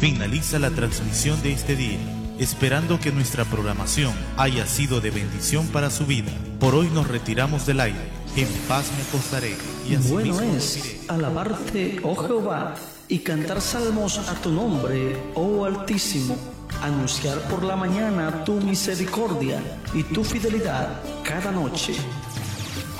Finaliza la transmisión de este día, esperando que nuestra programación haya sido de bendición para su vida. Por hoy nos retiramos del aire. En paz me acostaré y Bueno asimismo es dormiré. alabarte, oh Jehová, y cantar salmos a tu nombre, oh Altísimo. Anunciar por la mañana tu misericordia y tu fidelidad cada noche.